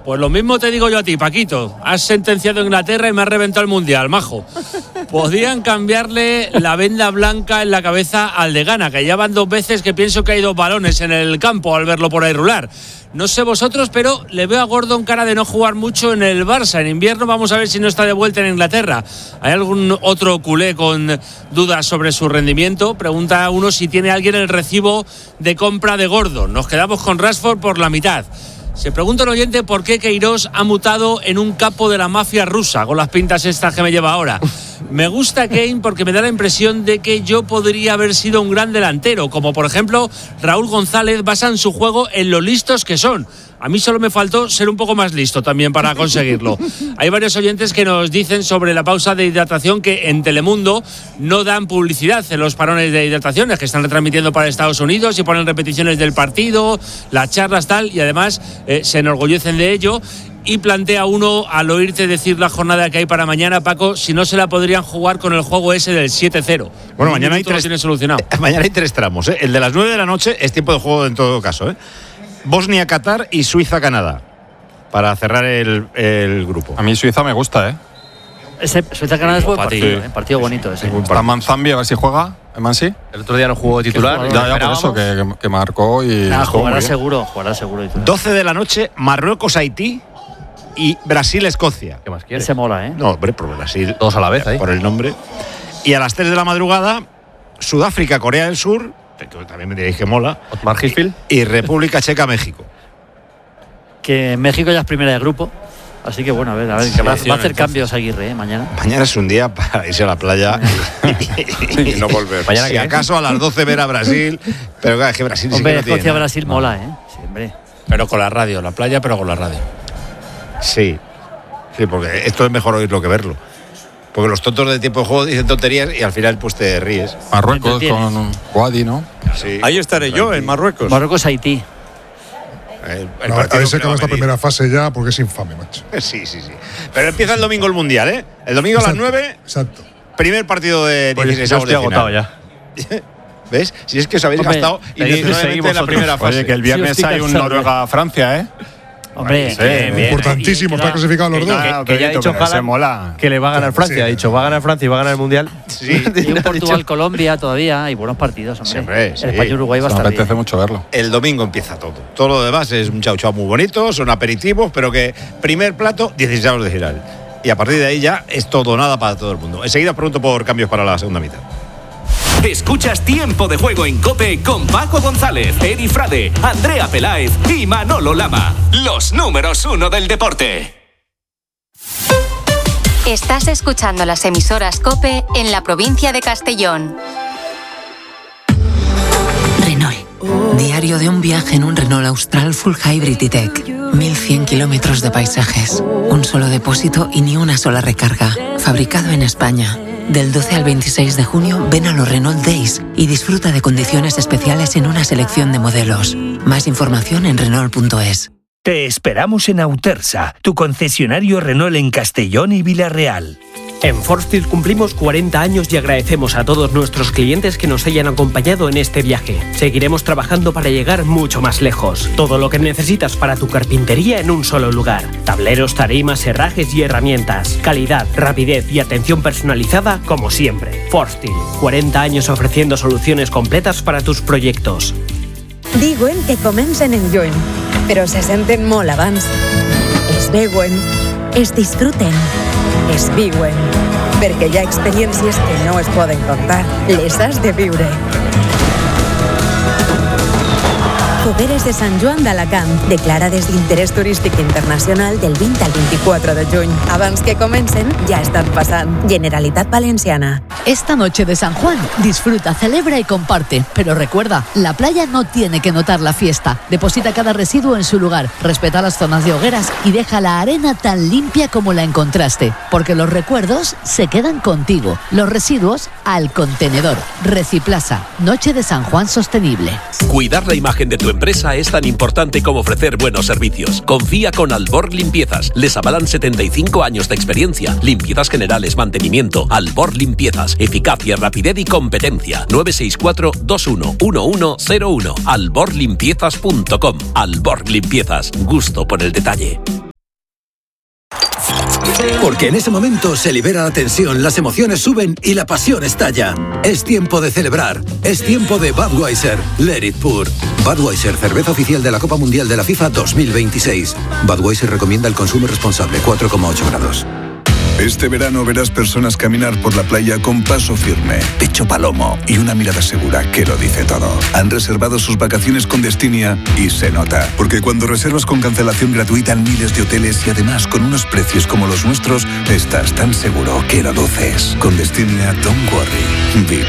Pues lo mismo te digo yo a ti, Paquito. Has sentenciado a Inglaterra y me has reventado el Mundial, majo. Podían cambiarle la venda blanca en la cabeza al de Ghana, que ya van 2 veces que pienso que hay 2 balones en el campo al verlo por ahí rular. No sé vosotros, pero le veo a Gordon cara de no jugar mucho en el Barça. En invierno vamos a ver si no está de vuelta en Inglaterra. ¿Hay algún otro culé con dudas sobre su rendimiento? Pregunta uno si tiene alguien el recibo de compra de Gordon. Nos quedamos con Rashford por la mitad. Se pregunta el oyente por qué Queiroz ha mutado en un capo de la mafia rusa, con las pintas estas que me lleva ahora. Me gusta Kane porque me da la impresión de que yo podría haber sido un gran delantero, como por ejemplo Raúl González basan su juego en lo listos que son. A mí solo me faltó ser un poco más listo también para conseguirlo. Hay varios oyentes que nos dicen sobre la pausa de hidratación que en Telemundo no dan publicidad en los parones de hidrataciones que están retransmitiendo para Estados Unidos y ponen repeticiones del partido, las charlas tal, y además se enorgullecen de ello. Y plantea uno, al oírte decir la jornada que hay para mañana, Paco, si no se la podrían jugar con el juego ese del 7-0. Bueno, mañana hay 3. Lo tienen solucionado. Mañana hay 3 tramos, ¿eh? El de las 9 de la noche es tiempo de juego en todo caso, ¿eh? Bosnia-Qatar y Suiza-Canadá. Para cerrar el grupo. A mí Suiza me gusta, ¿eh? Ese Suiza-Canadá es buen partido, partido bonito ese. Está Manzambi, a ver si juega. ¿Mansi? El otro día no jugó titular. Ya por eso, que marcó y... Jugará seguro titular. 12 de la noche, Marruecos-Haití y Brasil-Escocia. ¿Qué más quieres? Ese mola, ¿eh? No, hombre, por Brasil. Todos a la vez ahí. Por el nombre. Y a las 3 de la madrugada, Sudáfrica-Corea del Sur, que también me diréis que mola. Otmar Hitzfeld. Y República Checa-México. Que México ya es primera de grupo. Así que bueno, a ver, que va a hacer cambios Aguirre, mañana. Mañana es un día para irse a la playa y no volver. Mañana si acaso a las 12 ver a Brasil, pero claro, es que Brasil hombre, sí que no tiene Brasil mola, ¿eh? Sí, hombre. Pero con la radio, la playa, pero con la radio. Sí, porque esto es mejor oírlo que verlo. Porque los tontos de tiempo de juego dicen tonterías y al final pues te ríes. Marruecos con Wadi, ¿no? Sí. Ahí estaré yo, en Marruecos. Marruecos-Haití. A ver si acaba esta primera fase ya, porque es infame, macho. Sí. Pero empieza el domingo el Mundial, ¿eh? El domingo a las 9. Exacto. Primer partido de 16 avos de final. Ya. ¿Ves? Si es que os habéis gastado intencionadamente en la primera fase. Oye, que el viernes hay un Noruega-Francia, ¿eh? Hombre, importantísimo, está clasificado los dos. Que ya ha dicho Haaland que le va a ganar Francia. Ha dicho, va a ganar Francia y va a ganar el Mundial. Sí. Y un Portugal-Colombia todavía. Hay buenos partidos, hombre. Sí. El España-Uruguay va a estar Me apetece bien. mucho verlo. El domingo empieza todo. Todo lo demás es un chau chau muy bonito, son aperitivos, pero que primer plato, 16 avos de final. Y a partir de ahí ya es todo o nada para todo el mundo. Enseguida pregunto por cambios para la segunda mitad. Escuchas Tiempo de Juego en COPE con Paco González, Edi Frade, Andrea Peláez y Manolo Lama. Los números 1 del deporte. Estás escuchando las emisoras COPE en la provincia de Castellón. Renault. Diario de un viaje en un Renault Austral Full Hybrid E-Tech. 1100 kilómetros de paisajes. Un solo depósito y ni una sola recarga. Fabricado en España. Del 12 al 26 de junio ven a los Renault Days y disfruta de condiciones especiales en una selección de modelos. Más información en Renault.es. Te esperamos en Autersa, tu concesionario Renault en Castellón y Villarreal. En Forstil cumplimos 40 años y agradecemos a todos nuestros clientes que nos hayan acompañado en este viaje. Seguiremos trabajando para llegar mucho más lejos. Todo lo que necesitas para tu carpintería en un solo lugar. Tableros, tarimas, herrajes y herramientas. Calidad, rapidez y atención personalizada como siempre. Forstil, 40 años ofreciendo soluciones completas para tus proyectos. Diuen que comencen en lluny, però se senten molt abans. Es veuen, es disfruten, es viuen, perquè hi ha experiències que no es poden contar, les has de viure. Fogueres de Sant Joan d'Alacant, declarades d'interès turístic internacional del 20 al 24 de juny. Abans que comencen, ja estan passant. Generalitat Valenciana. Esta noche de San Juan, disfruta, celebra y comparte. Pero recuerda, la playa no tiene que notar la fiesta. Deposita cada residuo en su lugar, respeta las zonas de hogueras y deja la arena tan limpia como la encontraste. Porque los recuerdos se quedan contigo. Los residuos al contenedor. Reciplaza, Noche de San Juan Sostenible. Cuidar la imagen de tu empresa es tan importante como ofrecer buenos servicios. Confía con Alborg Limpiezas. Les avalan 75 años de experiencia. Limpiezas generales, mantenimiento. Alborg Limpiezas. Eficacia, rapidez y competencia. 964-211101. alborglimpiezas.com. Alborg Limpiezas. Gusto por el detalle. Porque en ese momento se libera la tensión, las emociones suben y la pasión estalla. Es tiempo de celebrar. Es tiempo de Budweiser. Let it pour. Budweiser, cerveza oficial de la Copa Mundial de la FIFA 2026. Budweiser recomienda el consumo responsable, 4,8 grados. Este verano verás personas caminar por la playa con paso firme, pecho palomo y una mirada segura que lo dice todo. Han reservado sus vacaciones con Destinia y se nota. Porque cuando reservas con cancelación gratuita en miles de hoteles y además con unos precios como los nuestros, estás tan seguro que lo luces. Con Destinia, don't worry. Vive